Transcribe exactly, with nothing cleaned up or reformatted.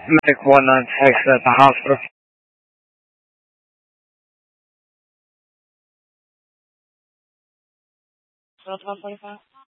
Medic one nine six at the hospital. twelve forty-five.